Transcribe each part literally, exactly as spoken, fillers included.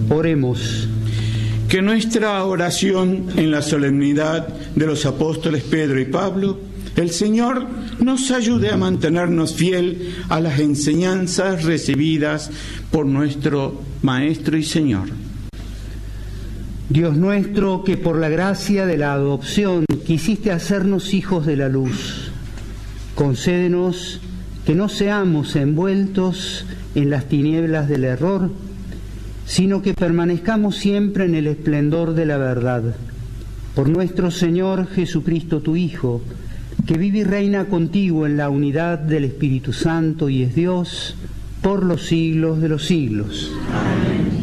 Oremos. Que nuestra oración en la solemnidad de los apóstoles Pedro y Pablo, el Señor nos ayude a mantenernos fiel a las enseñanzas recibidas por nuestro Maestro y Señor. Dios nuestro, que por la gracia de la adopción quisiste hacernos hijos de la luz, concédenos que no seamos envueltos en las tinieblas del error, sino que permanezcamos siempre en el esplendor de la verdad. Por nuestro Señor Jesucristo, tu Hijo, que vive y reina contigo en la unidad del Espíritu Santo y es Dios por los siglos de los siglos. Amén.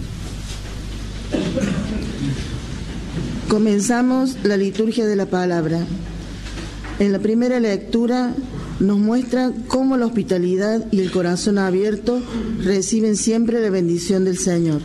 Comenzamos la liturgia de la palabra. En la primera lectura nos muestra cómo la hospitalidad y el corazón abierto reciben siempre la bendición del Señor.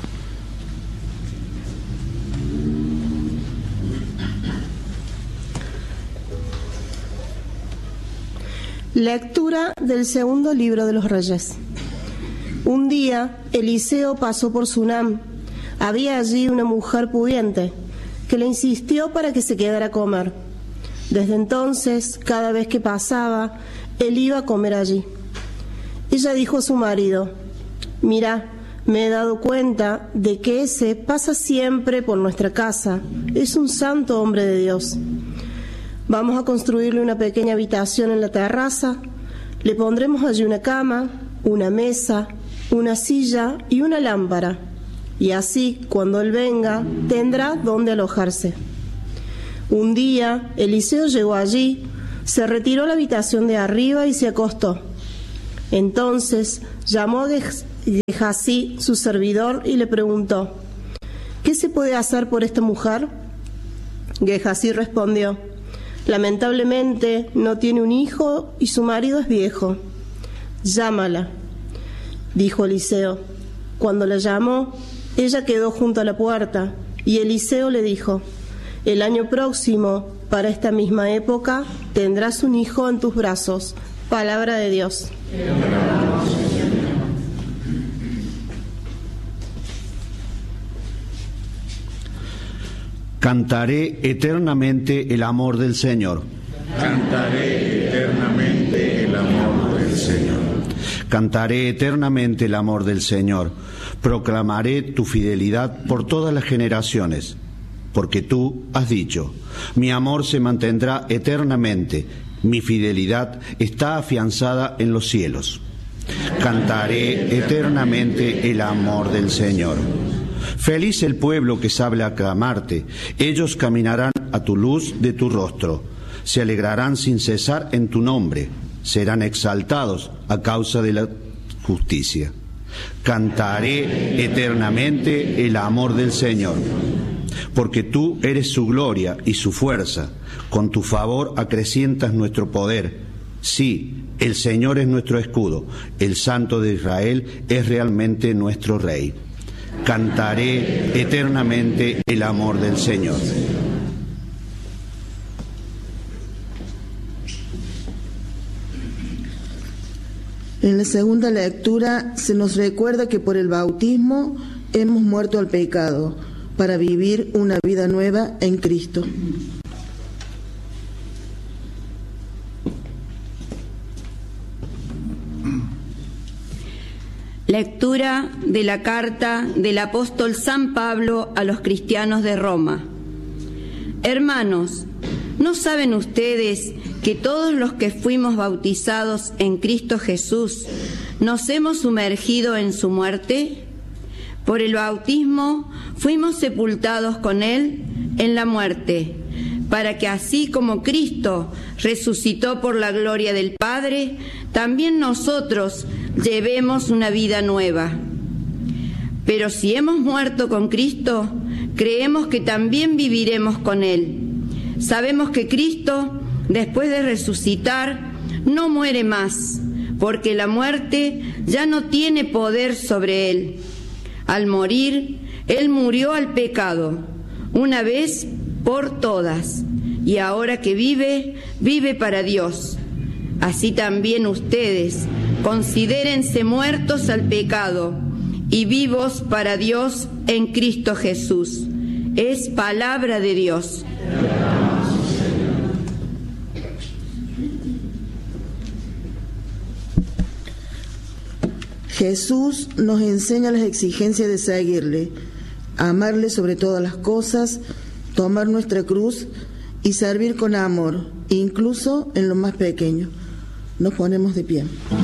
Lectura del segundo libro de los Reyes. Un día, Eliseo pasó por Sunam. Había allí una mujer pudiente que le insistió para que se quedara a comer. Desde entonces, cada vez que pasaba, él iba a comer allí. Ella dijo a su marido: «Mira, me he dado cuenta de que ese pasa siempre por nuestra casa. Es un santo hombre de Dios. Vamos a construirle una pequeña habitación en la terraza. Le pondremos allí una cama, una mesa, una silla y una lámpara. Y así, cuando él venga, tendrá donde alojarse». Un día, Eliseo llegó allí, se retiró a la habitación de arriba y se acostó. Entonces llamó a Gehazi, su servidor, y le preguntó: «¿Qué se puede hacer por esta mujer?». Gehazi respondió: «Lamentablemente no tiene un hijo y su marido es viejo». «Llámala», dijo Eliseo. Cuando la llamó, ella quedó junto a la puerta, y Eliseo le dijo: «El año próximo, para esta misma época, tendrás un hijo en tus brazos». Palabra de Dios. Cantaré eternamente el amor del Señor. Cantaré eternamente el amor del Señor. Cantaré eternamente el amor del Señor. Proclamaré tu fidelidad por todas las generaciones. Porque tú has dicho: mi amor se mantendrá eternamente, mi fidelidad está afianzada en los cielos. Cantaré eternamente el amor del Señor. Feliz el pueblo que sabe aclamarte, ellos caminarán a tu luz de tu rostro, se alegrarán sin cesar en tu nombre, serán exaltados a causa de la justicia. Cantaré eternamente el amor del Señor. Porque tú eres su gloria y su fuerza, con tu favor acrecientas nuestro poder. Sí, el Señor es nuestro escudo, el Santo de Israel es realmente nuestro Rey. Cantaré eternamente el amor del Señor. En la segunda lectura se nos recuerda que por el bautismo hemos muerto al pecado, para vivir una vida nueva en Cristo. Lectura de la carta del apóstol San Pablo a los cristianos de Roma. Hermanos, ¿no saben ustedes que todos los que fuimos bautizados en Cristo Jesús nos hemos sumergido en su muerte? Por el bautismo fuimos sepultados con Él en la muerte, para que así como Cristo resucitó por la gloria del Padre, también nosotros llevemos una vida nueva. Pero si hemos muerto con Cristo, creemos que también viviremos con Él. Sabemos que Cristo, después de resucitar, no muere más, porque la muerte ya no tiene poder sobre Él. Al morir, Él murió al pecado, una vez por todas, y ahora que vive, vive para Dios. Así también ustedes, considérense muertos al pecado y vivos para Dios en Cristo Jesús. Es palabra de Dios. Jesús nos enseña las exigencias de seguirle, amarle sobre todas las cosas, tomar nuestra cruz y servir con amor, incluso en lo más pequeño. Nos ponemos de pie.